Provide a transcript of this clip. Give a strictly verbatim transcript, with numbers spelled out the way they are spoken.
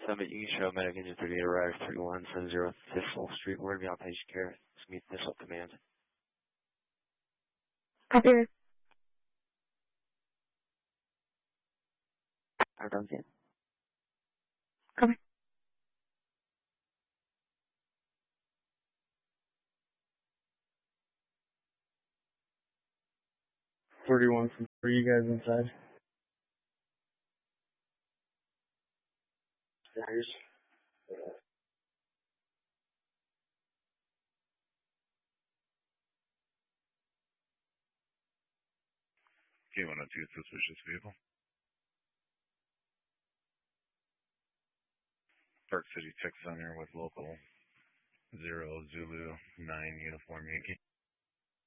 Summit, you can show medic engine thirty-eight arrive three one seven zero Thistle Street. Word beyond patient care. Let's meet Thistle command. Copy. I don't see it. Copy. forty-one from three, you guys inside. Stairs. K one oh two, suspicious vehicle. Park City, Texas on here with local zero Zulu nine uniform Yankee.